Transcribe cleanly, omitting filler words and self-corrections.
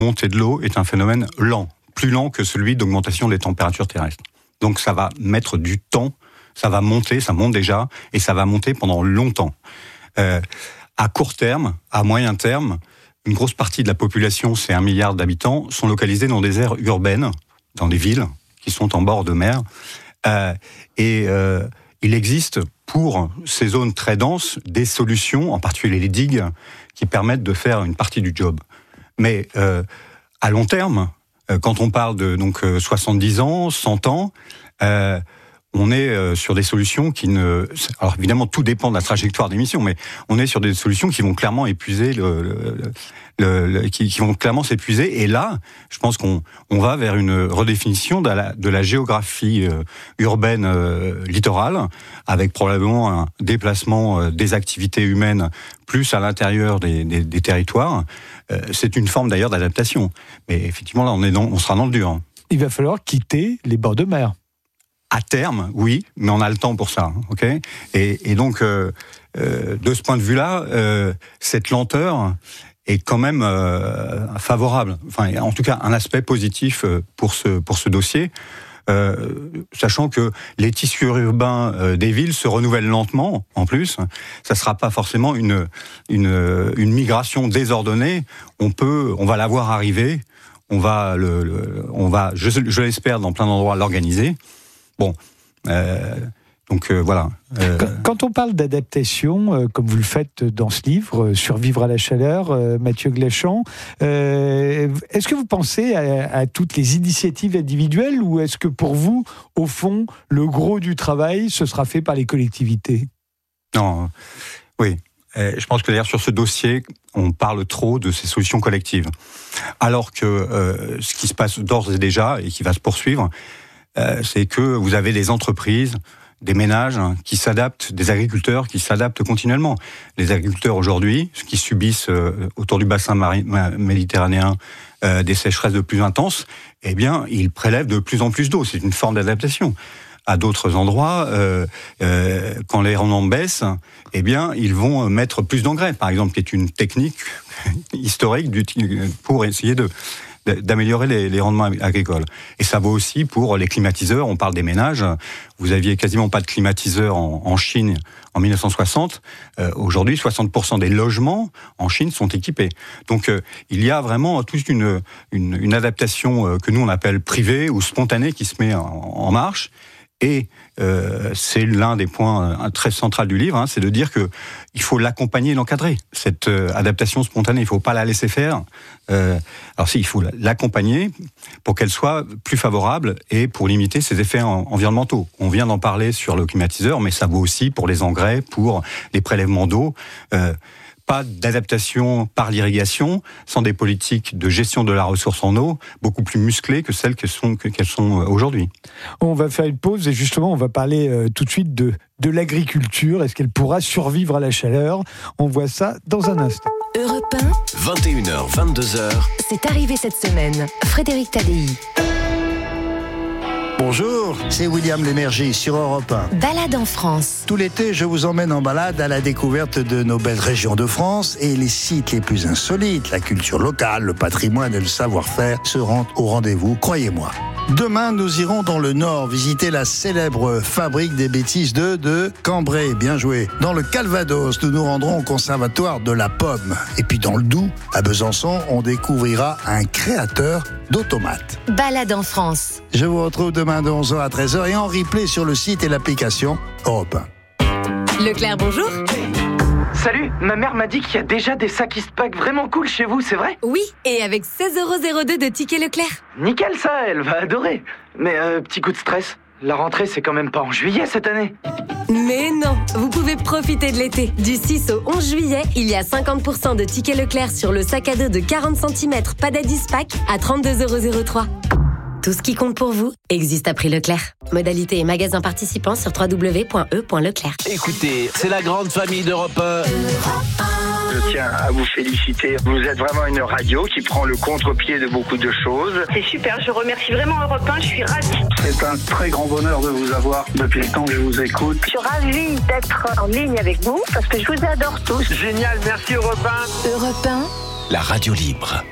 montée de l'eau est un phénomène lent, plus lent que celui d'augmentation des températures terrestres. Donc ça va mettre du temps, ça va monter, ça monte déjà, et ça va monter pendant longtemps. À court terme, à moyen terme, une grosse partie de la population, c'est 1 milliard d'habitants, sont localisés dans des aires urbaines, dans des villes qui sont en bord de mer. Il existe pour ces zones très denses des solutions, en particulier les digues, qui permettent de faire une partie du job. Mais à long terme, quand on parle de 70 ans, 100 ans, on est sur des solutions qui ne... Alors évidemment, tout dépend de la trajectoire d'émission, mais on est sur des solutions qui vont clairement épuiser qui vont clairement s'épuiser. Et là, je pense qu'on va vers une redéfinition de la géographie urbaine littorale, avec probablement un déplacement des activités humaines plus à l'intérieur des territoires. C'est une forme d'ailleurs d'adaptation. Mais effectivement, là, on sera dans le dur. Il va falloir quitter les bords de mer. À terme, oui, mais on a le temps pour ça, ok ? Et donc, de ce point de vue-là, cette lenteur est quand même favorable. Enfin, en tout cas, un aspect positif pour ce dossier, sachant que les tissus urbains des villes se renouvellent lentement. En plus, ça sera pas forcément une migration désordonnée. On va la voir arriver. On va, je l'espère, dans plein d'endroits, l'organiser. Bon, donc voilà. Quand on parle d'adaptation, comme vous le faites dans ce livre, Survivre à la chaleur, Mathieu Glachan, est-ce que vous pensez à toutes les initiatives individuelles ou est-ce que pour vous, au fond, le gros du travail, ce sera fait par les collectivités ? Non, oui. Je pense que d'ailleurs sur ce dossier, on parle trop de ces solutions collectives. Alors que ce qui se passe d'ores et déjà et qui va se poursuivre, c'est que vous avez des entreprises, des ménages qui s'adaptent, des agriculteurs qui s'adaptent continuellement. Les agriculteurs aujourd'hui, qui subissent autour du bassin méditerranéen des sécheresses de plus intenses, eh bien, ils prélèvent de plus en plus d'eau. C'est une forme d'adaptation. À d'autres endroits, quand les rendements baissent, eh bien, ils vont mettre plus d'engrais, par exemple, qui est une technique historique pour essayer d'améliorer les rendements agricoles. Et ça vaut aussi pour les climatiseurs. On parle des ménages. Vous aviez quasiment pas de climatiseurs en Chine en 1960. Aujourd'hui, 60% des logements en Chine sont équipés. Donc, il y a vraiment toute une adaptation que nous on appelle privée ou spontanée qui se met en marche. Et c'est l'un des points très centraux du livre, c'est de dire que il faut l'accompagner et l'encadrer. Cette adaptation spontanée, il ne faut pas la laisser faire. Alors si, il faut l'accompagner pour qu'elle soit plus favorable et pour limiter ses effets environnementaux. On vient d'en parler sur le climatiseur, mais ça vaut aussi pour les engrais, pour les prélèvements d'eau. Pas d'adaptation par l'irrigation sans des politiques de gestion de la ressource en eau beaucoup plus musclées que celles qu'elles sont aujourd'hui. On va faire une pause et justement on va parler tout de suite de l'agriculture. Est-ce qu'elle pourra survivre à la chaleur ? On voit ça dans un instant. Europe 1, 21h, 22h. c'est arrivé cette semaine. Frédéric Tadei. Bonjour, c'est William Lémergie sur Europe 1. Balade en France. Tout l'été, je vous emmène en balade à la découverte de nos belles régions de France et les sites les plus insolites, la culture locale, le patrimoine et le savoir-faire seront au rendez-vous, croyez-moi. Demain, nous irons dans le Nord visiter la célèbre fabrique des bêtises de Cambrai, bien joué. Dans le Calvados, nous nous rendrons au conservatoire de la pomme. Et puis dans le Doubs, à Besançon, on découvrira un créateur d'automates. Balade en France. Je vous retrouve demain de 11h à 13h et en replay sur le site et l'application Europe 1. Leclerc, bonjour. Salut, ma mère m'a dit qu'il y a déjà des sacs Eastpak vraiment cool chez vous, c'est vrai ? Oui, et avec 16,02€ de tickets Leclerc. Nickel ça, elle va adorer. Mais petit coup de stress, la rentrée c'est quand même pas en juillet cette année. Mais non, vous pouvez profiter de l'été. Du 6 au 11 juillet, il y a 50% de tickets Leclerc sur le sac à dos de 40 cm Padad Eastpak à 32,03€. Tout ce qui compte pour vous existe à prix Leclerc. Modalité et magasins participants sur www.e.leclerc. Écoutez, c'est la grande famille d'Europe 1. Je tiens à vous féliciter. Vous êtes vraiment une radio qui prend le contre-pied de beaucoup de choses. C'est super, je remercie vraiment Europe 1, je suis ravie. C'est un très grand bonheur de vous avoir depuis le temps que je vous écoute. Je suis ravie d'être en ligne avec vous parce que je vous adore tous. Génial, merci Europe 1. Europe 1, La radio libre.